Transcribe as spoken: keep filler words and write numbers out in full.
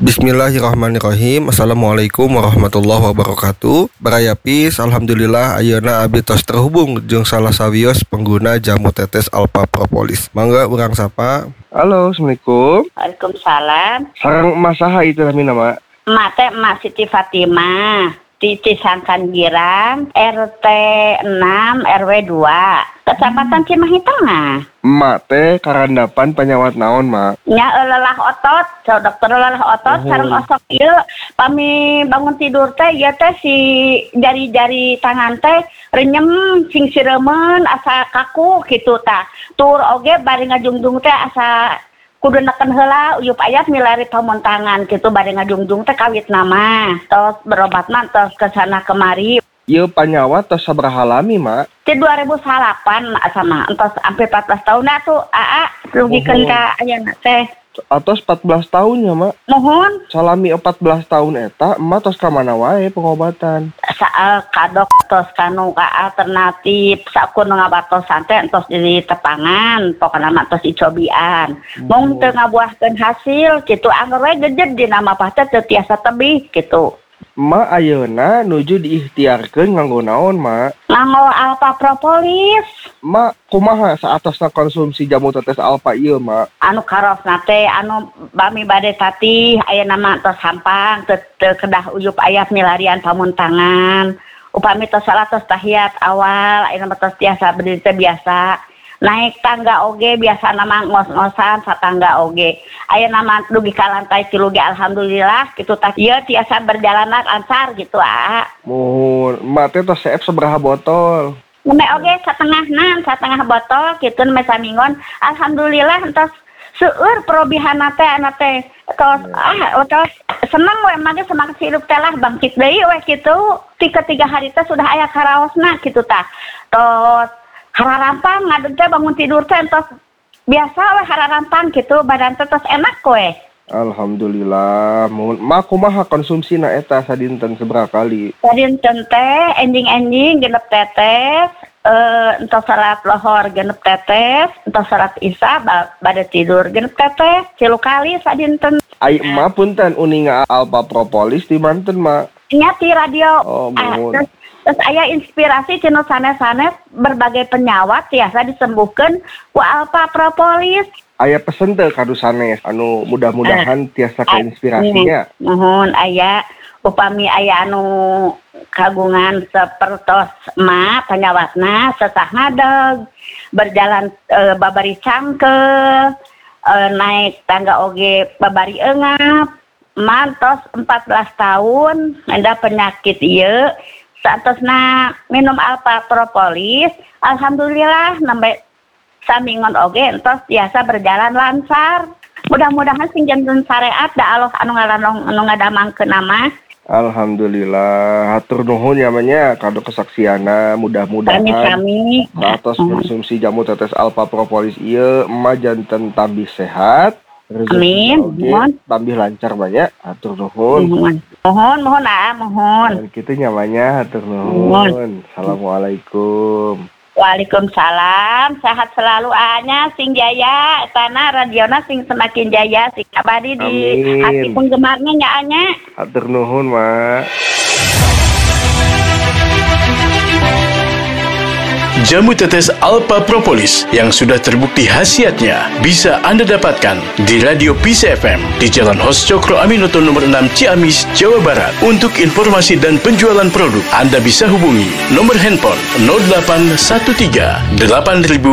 Bismillahirrahmanirrahim. Assalamualaikum warahmatullahi wabarakatuh. Barayapis, alhamdulillah ayeuna abdi tos terhubung jeung salah sawios pengguna jamu tetes Alpha Propolis. Mangga urang sapa. Halo, assalamualaikum. Waalaikumsalam. Sareng emas saha itu namina, Mak? Emak teh Emak Siti Fatimah di Cisangkan Girang, R T enam R W dua, Kecamatan Cimahi Tengah. Emak teh karandapan penyawat naon, Mak? Nya lelah otot, so dokter lelah otot, Oh. sareng osok ieu pami bangun tidur teh ieu teh si jari-jari tangan teh renyem sing siremen asa kaku kitu tah. Tur oge bari ngajungjung teh asa kudu neken heula uyup ayat milari pamontangan gitu bari ngajungjung teh kawit nama. Tos berobat mah tos kesana kemari. Ieu panyawat tos sabaraha lami, Mak? Di dua ribu delapan sama entos sampai empat belas tahun tuh aa rugikeun ka ayeuna teh. Atos empat belas tahunnya, Mak. Mohon Salami empat belas tahun eta, emak tos ka mana wae pengobatan? saal kadok tos kanu ka alternatif sakur ngabatosan teh entos di tepangan pokona mah tos dicobian. Mung teu ngabuahkeun hasil kitu anggar we gejed di nama pah teh teu tiasa tebih kitu. Emak ayeuna nuju diikhtiarkeun nganggo naon, Mak? Nganggo Alpha Propolis Mak, kumaha saatosna konsumsi jamu tetes Alpha ieu, Mak? anu karosna teh anu bami bade tatih ayeuna mah tos hampang teu teu kedah uyup aya milarian pamuntangan. Upami tos salah tos tahiyat awal ayeuna mah tos tiasa berdiri teh biasa. Naik tangga oge biasa nama ngos-ngosan satangga oge. Ayeuna mah dugi ka lantai tilu ge alhamdulillah kitu tah ieu tiasa berjalan lancar gitu ah. Mohon, emak teh tos seep sabaraha botol? Neme oge satengahna, satengah botol kitu me samingon. Alhamdulillah entos seueur probihana teh ana teh. Tos ah tos seneng we mah ge semangat hidup teh lah bangkit deui we kitu. Tiga tiga hari teh sudah aya karaosna kitu tah. Tos hararampang ngadeg teh bangun tidur teh entos biasa we hararampang kitu badan teh tos enak we. Alhamdulillah. Mohon, emak kumaha konsumsina eta sadinten sabaraha kali? Sadinten teh enjing-enjing genep tetes, eh entos salat lohor genep tetes, entos salat isya ba- bade tidur genep tetes, tilu kali sadinten. Ai emak punten uninga Alpha Propolis di manten, Mak? Nya ti radio. Oh, Ah, mohon. terus, terus aya inspirasi cenah sanes-sanes berbagai penyawat tiasa disembuhkeun ku Alpha Propolis. Aya pesen teu kadu sanes anu mudah-mudahan tiasa Ah, kainspirasinya. Mohon aya upami aya anu kagungan sapertos emak panyawatna sesah ngadeg berjalan e, babari cangkel e, naik tangga oge babari eungap mantos empat belas tahun enda penyakit ieu saatosna minum Alpha Propolis alhamdulillah nembe samingon oge entos biasa berjalan lancar. Mudah-mudahan sing janten syariat da Allah anu ngaranong anu ngadamangkeun nama. Alhamdulillah, hatur nuhun namanya kado kesaksiana, mudah-mudahan Kami-kami atas konsumsi jamu tetes Alpha Propolis ieu emak janten tambih sehat, Amin. oge Mohon. tambih lancar banyak, hatur nuhun. mohon mohon mohon ah mohon. Dan kitu nyamanya hatur Mohon. nuhun. Assalamualaikum. Waalaikumsalam, sehat selalu anya sing jaya etana radiona sing semakin jaya sing abadi di Amin. hati penggemarnya nya anya. Hatur nuhun, Mak. Jamu tetes Alpha Propolis yang sudah terbukti khasiatnya bisa Anda dapatkan di Radio Peace F M di Jalan Hos Cokro Aminoto nomor enam Ciamis, Jawa Barat. Untuk informasi dan penjualan produk, Anda bisa hubungi nomor handphone nol delapan satu tiga delapan ribu